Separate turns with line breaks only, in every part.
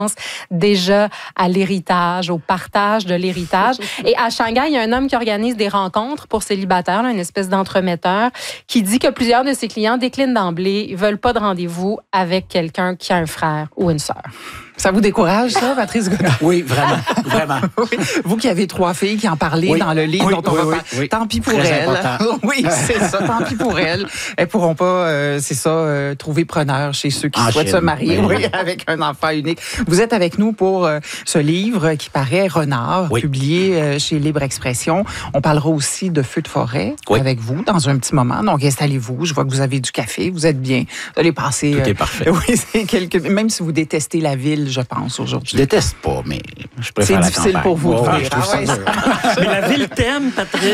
déjà à l'héritage, au partage de l'héritage. Et à Shanghai, il y a un homme qui organise des rencontres pour célibataires, une espèce d'entremetteur, qui dit que plusieurs de ses clients déclinent d'emblée, ils veulent pas de rendez-vous avec quelqu'un qui a un frère ou une sœur.
Ça vous décourage, ça, Patrice Godin?
Oui, vraiment, vraiment.
Oui. Vous qui avez 3 filles qui en parlaient dans le livre dont on va parler. Tant pis pour
Très
elles.
important.
Oui, c'est ça, tant pis pour elles. Elles pourront pas, trouver preneur chez ceux qui souhaitent se marier avec un enfant unique. Vous êtes avec nous pour ce livre qui paraît Renard, publié chez Libre Expression. On parlera aussi de Feux de forêt avec vous dans un petit moment. Donc, installez-vous. Je vois que vous avez du café. Vous êtes bien. Vous allez passer...
Tout est parfait.
Oui, c'est même si vous détestez la ville, je pense, aujourd'hui.
Je déteste pas, mais je préfère la campagne.
C'est difficile pour vous de
je trouve ça dur.
Mais la ville t'aime, Patrice.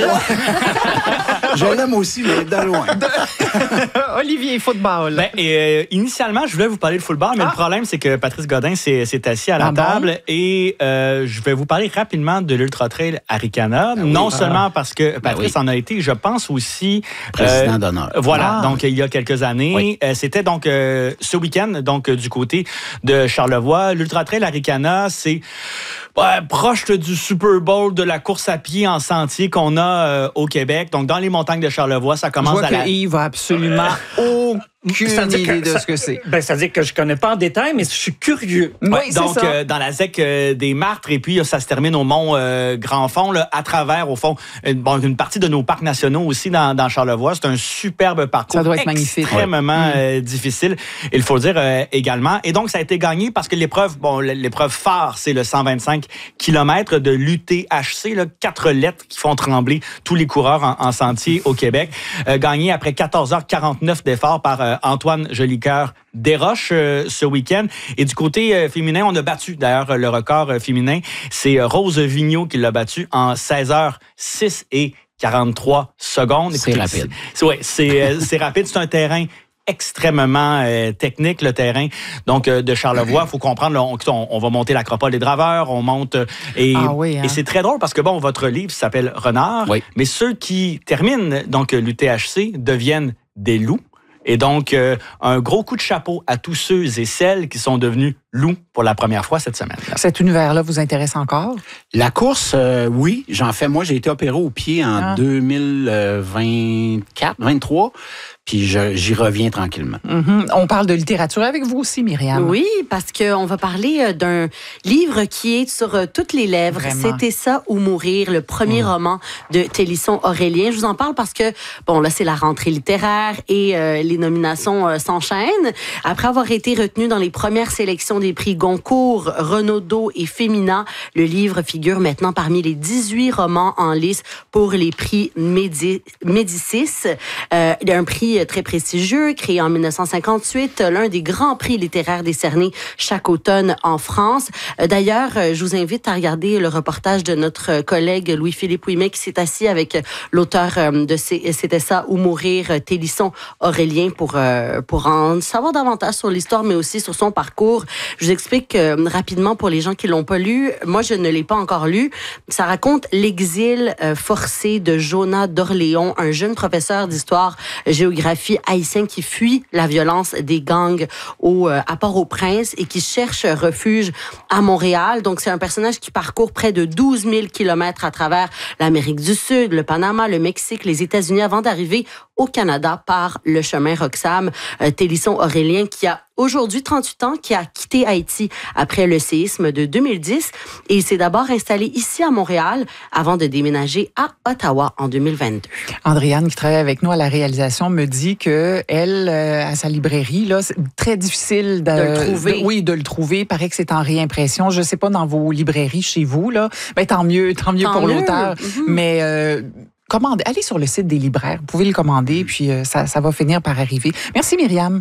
Je l'aime aussi, mais de loin.
Olivier, football.
Initialement, je voulais vous parler de football, mais le problème, c'est que Patrice Godin s'est assis à la table et je vais vous parler rapidement de l'Ultra Trail Arikana. Non seulement parce que Patrice en a été, je pense aussi...
Président d'honneur.
Voilà, donc il y a quelques années. C'était donc ce week-end, donc du côté de Charlevoix. L'Ultra Trail Arikana, c'est proche du Super Bowl de la course à pied en sentier qu'on a au Québec. Donc, dans les montagnes de Charlevoix, ça commence
à la... Yves a absolument aucune idée de ce que c'est.
C'est-à-dire que je connais pas en détail, mais je suis curieux.
Oui,
donc, dans la ZEC des Martres, et puis ça se termine au Mont Grand Fond, là, à travers, au fond, une partie de nos parcs nationaux aussi dans Charlevoix. C'est un superbe parcours.
Ça doit être magnifique.
Extrêmement difficile, il faut le dire également. Et donc, ça a été gagné parce que l'épreuve phare, c'est le 125 km de l'UTHC, 4 lettres qui font trembler tous les coureurs en sentier au Québec. Gagné après 14h49 d'efforts par Antoine Jolicoeur Desroches ce week-end. Et du côté féminin, on a battu d'ailleurs le record féminin. C'est Rose Vigneault qui l'a battu en 16h06 et 43 secondes.
C'est rapide.
C'est rapide. C'est un terrain extrêmement technique, le terrain donc de Charlevoix. Il faut comprendre, là, on va monter l'Acropole des Draveurs, on monte... Et c'est très drôle parce que, votre livre s'appelle Renard, mais ceux qui terminent donc l'UTHC deviennent des loups. Et donc, un gros coup de chapeau à tous ceux et celles qui sont devenus loups pour la première fois cette semaine.
Cet univers-là vous intéresse encore?
La course, oui, j'en fais. Moi, j'ai été opéré au pied en 2023. Puis j'y reviens tranquillement.
Mm-hmm. On parle de littérature avec vous aussi, Myriam.
Oui, parce qu'on va parler d'un livre qui est sur toutes les lèvres. Vraiment. C'était ça ou mourir, le premier roman de Télisson Aurélien. Je vous en parle parce que, là, c'est la rentrée littéraire et les nominations s'enchaînent. Après avoir été retenu dans les premières sélections des prix Goncourt, Renaudot et Femina, le livre figure maintenant parmi les 18 romans en lice pour les prix Médicis. Un prix très prestigieux, créé en 1958, l'un des grands prix littéraires décernés chaque automne en France. D'ailleurs, je vous invite à regarder le reportage de notre collègue Louis-Philippe Ouimet qui s'est assis avec l'auteur de C'était ça ou mourir, Télisson Aurélien, pour en savoir davantage sur l'histoire, mais aussi sur son parcours. Je vous explique rapidement pour les gens qui l'ont pas lu. Moi, je ne l'ai pas encore lu. Ça raconte l'exil forcé de Jonas d'Orléans, un jeune professeur d'histoire-géographie haïtien qui fuit la violence des gangs à Port-au-Prince et qui cherche refuge à Montréal. Donc, c'est un personnage qui parcourt près de 12 000 kilomètres à travers l'Amérique du Sud, le Panama, le Mexique, les États-Unis avant d'arriver au Canada par le chemin Roxham. Télisson Aurélien qui a aujourd'hui 38 ans, qui a quitté Haïti après le séisme de 2010 et il s'est d'abord installé ici à Montréal avant de déménager à Ottawa en 2022.
Andréane, qui travaille avec nous à la réalisation, me dit que elle, à sa librairie, là, c'est très difficile de
le trouver.
De le trouver. Il paraît que c'est en réimpression. Je ne sais pas dans vos librairies chez vous, là. Ben, tant mieux pour l'auteur. Mm-hmm. Mais allez sur le site des libraires. Vous pouvez le commander, puis ça va finir par arriver. Merci, Myriam.